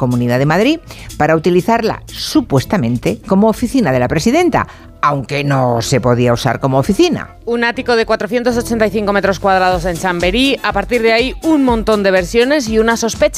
Comunidad de Madrid para utilizarla supuestamente como oficina de la presidenta, aunque no se podía usar como oficina. Un ático de 485 metros cuadrados en Chamberí. A partir de ahí, un montón de versiones y una sospecha